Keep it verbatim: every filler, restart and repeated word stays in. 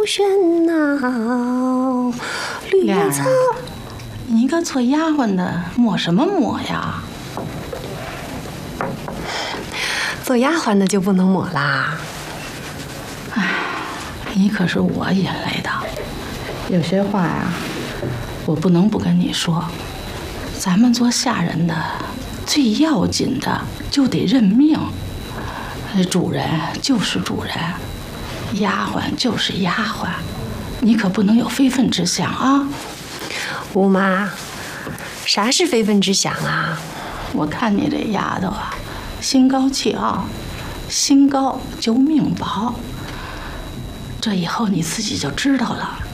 喧闹。绿草， 你个做丫鬟的抹什么抹呀？ 做丫鬟的就不能抹啦。 哎，你可是我引来的，有些话呀，我不能不跟你说。咱们做下人的，最要紧的就得认命。主人就是主人，丫鬟就是丫鬟，你可不能有非分之想啊。 吴妈，啥是非分之想啊？ 我看你这丫头啊，心高气傲，心高就命薄。这以后你自己就知道了。